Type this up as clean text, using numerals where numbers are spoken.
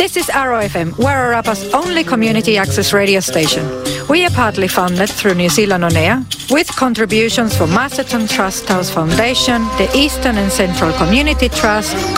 This is Arrow FM, Wairarapa's only community access radio station. We are partly funded through New Zealand On Air, with contributions from Masterton Trust House Foundation, the Eastern and Central Community Trust,